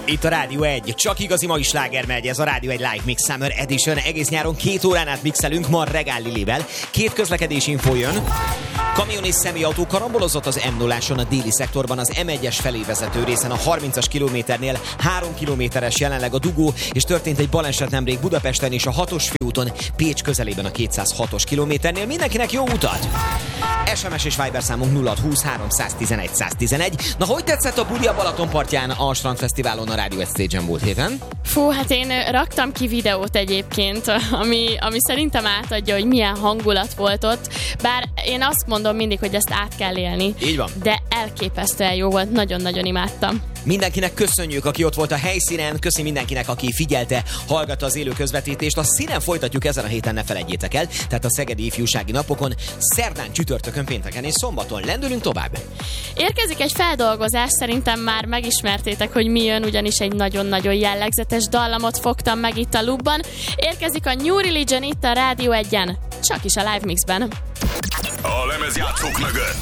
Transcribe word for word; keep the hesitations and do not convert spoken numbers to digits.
Itt a Rádió egy, csak igazi mai sláger megy, ez a Rádió egy Live Mix Summer Edition. Egész nyáron két órán át mixelünk, ma Regál Lilivel. Két közlekedési infó jön. Kamion és személyautó karambolozott az em nulláson a déli szektorban, az em egyes felé vezető részen a harmincas kilométernél három kilométeres jelenleg a dugó, és történt egy baleset nemrég Budapesten és a hatos főúton Pécs közelében a kétszázhatos kilométernél. Mindenkinek jó utat! es em es és Viber számunk nulla húsz háromszáztizenegy száztizenegy. Na, hogy tetszett a buli a Balatonpartján a Strandfesztiválon a Rádió egy Stage-en múlt héten? Fú, hát én raktam ki videót egyébként, ami, ami szerintem átadja, hogy milyen hangulat volt ott. Bár én azt mondom mindig, hogy ezt át kell élni. Így van. De elképesztően jó volt, nagyon-nagyon imádtam. Mindenkinek köszönjük, aki ott volt a helyszínen, köszi mindenkinek, aki figyelte, hallgatta az élő közvetítést. A színen folytatjuk ezen a héten, ne felejtjétek el, tehát a Szegedi Ifjúsági Napokon, szerdán, csütörtökön, pénteken és szombaton. Lendülünk tovább. Érkezik egy feldolgozás, szerintem már megismertétek, hogy mi jön, ugyanis egy nagyon-nagyon jellegzetes dallamot fogtam meg itt a Loopban. Érkezik a New Religion itt a Rádió egyen, csak is a Live Mixben. A lemezjátszók mögött